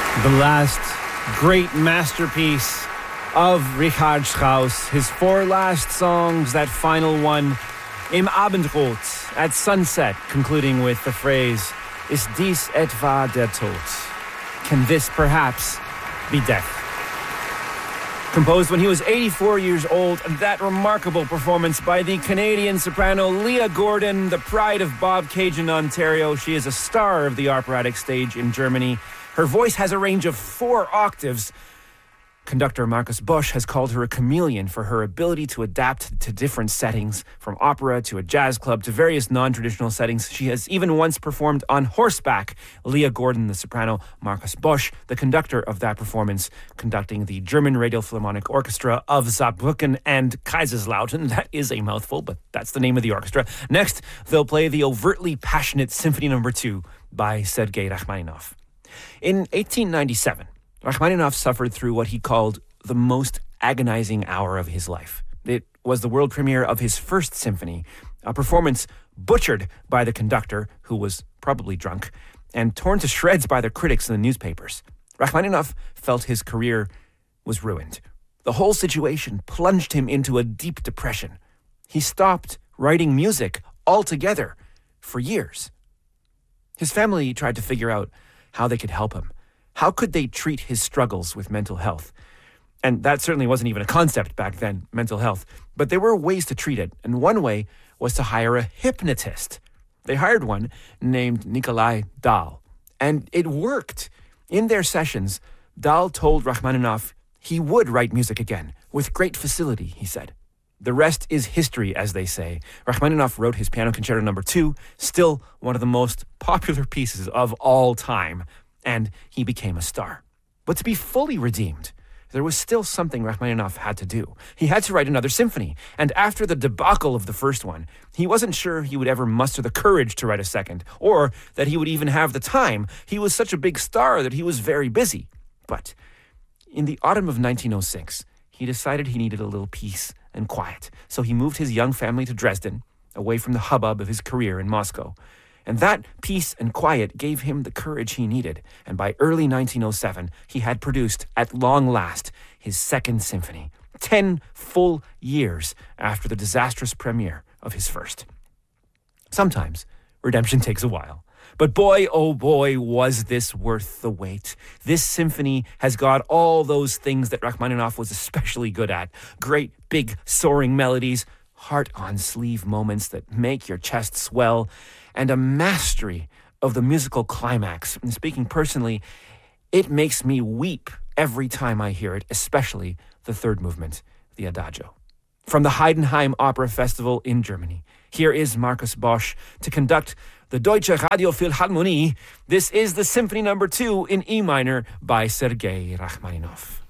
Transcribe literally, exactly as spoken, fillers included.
The last great masterpiece of Richard Strauss, his four last songs, that final one, Im Abendrot, at sunset, concluding with the phrase, Ist dies etwa der Tod? Can this perhaps be death? Composed when he was eighty-four years old, that remarkable performance by the Canadian soprano Leah Gordon, the pride of Bobcaygeon, Ontario. She is a star of the operatic stage in Germany. Her voice has a range of four octaves. Conductor Markus Bosch has called her a chameleon for her ability to adapt to different settings, from opera to a jazz club to various non-traditional settings. She has even once performed on horseback. Leah Gordon, the soprano, Markus Bosch, the conductor of that performance, conducting the German Radio Philharmonic Orchestra of Saarbrücken and Kaiserslautern. That is a mouthful, but that's the name of the orchestra. Next, they'll play the overtly passionate Symphony Number Two by Sergei Rachmaninoff. In eighteen ninety-seven, Rachmaninoff suffered through what he called the most agonizing hour of his life. It was the world premiere of his first symphony, a performance butchered by the conductor, who was probably drunk, and torn to shreds by the critics in the newspapers. Rachmaninoff felt his career was ruined. The whole situation plunged him into a deep depression. He stopped writing music altogether for years. His family tried to figure out how they could help him. How could they treat his struggles with mental health? And that certainly wasn't even a concept back then, mental health. But there were ways to treat it, and one way was to hire a hypnotist. They hired one named Nikolai Dahl, and it worked. In their sessions, Dahl told Rachmaninoff he would write music again, with great facility, he said. The rest is history, as they say. Rachmaninoff wrote his Piano Concerto Number Two, still one of the most popular pieces of all time, and he became a star. But to be fully redeemed, there was still something Rachmaninoff had to do. He had to write another symphony, and after the debacle of the first one, he wasn't sure he would ever muster the courage to write a second, or that he would even have the time. He was such a big star that he was very busy. But in the autumn of nineteen oh six, he decided he needed a little peace and quiet, so he moved his young family to Dresden, away from the hubbub of his career in Moscow. And that peace and quiet gave him the courage he needed, and by early nineteen oh seven, he had produced, at long last, his second symphony, ten full years after the disastrous premiere of his first. Sometimes redemption takes a while. But boy, oh boy, was this worth the wait. This symphony has got all those things that Rachmaninoff was especially good at. Great, big, soaring melodies, heart-on-sleeve moments that make your chest swell, and a mastery of the musical climax. And speaking personally, it makes me weep every time I hear it, especially the third movement, the Adagio. From the Heidenheim Opera Festival in Germany, here is Markus Bosch to conduct the Deutsche Radio Philharmonie. This is the Symphony Number Two in E minor by Sergei Rachmaninoff.